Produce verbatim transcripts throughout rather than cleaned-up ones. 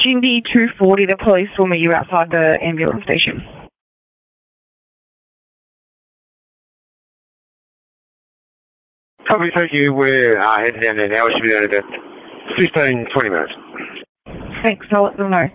Jindy two forty, the police will meet you outside the ambulance station. Copy, thank you. We're uh, heading down there now. We should be there in about fifteen, twenty minutes. Thanks, I'll let them know.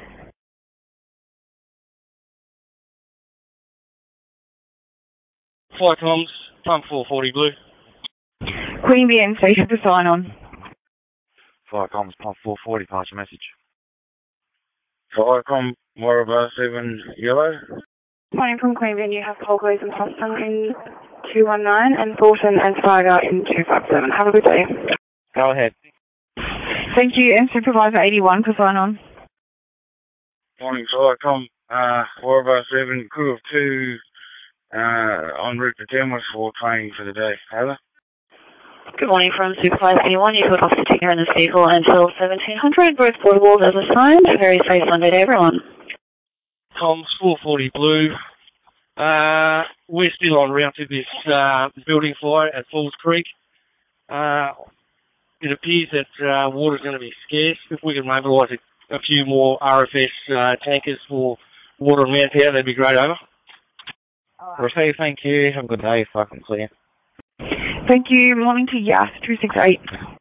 Flight comms, pump four forty blue. Queen B N station to sign on. Flight comms, pump four forty, pass your message. Firecom, Moraba seven yellow. Morning from Queen B N, you have Polgoys and Thompson in two one nine and Thornton and Spiger in two five seven. Have a good day. Go ahead. Thank you, and Supervisor eighty-one to sign on. Morning, Firecom, uh, Moraba seven, crew of two, uh, en route to Tamworth for training for the day. Over. Good morning from Supervisor eighty-one. You could off the ticker in this vehicle until seventeen hundred. Both portables as assigned. Very safe Sunday to everyone. Comms four forty blue. Uh, we're still on route to this uh, building fire at Falls Creek. Uh, it appears that uh, water's going to be scarce. If we can mobilise a, a few more R F S uh, tankers for water and manpower, that'd be great. Over. Receive, thank you. Have a good day. Fucking clear. Thank you. Morning to Yas two six eight.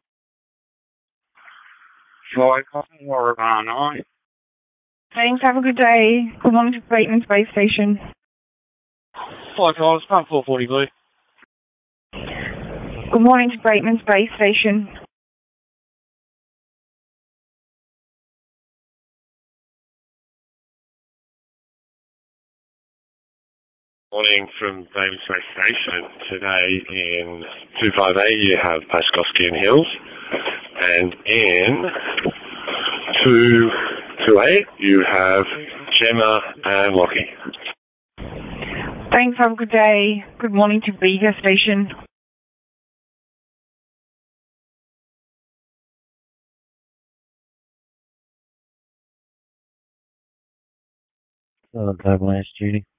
Firecom, Moraba nine. Thanks, have a good day. Good morning to Bateman Space Station. Flight comms, pump four forty blue. Good morning to Bateman Space Station. Morning from Bateman Space Station. Today in two five eight you have Pashkovsky and Hills, and in two two eight you have Gemma and Lockie. Thanks, have a good day. Good morning to Bega Station. Oh, double S duty.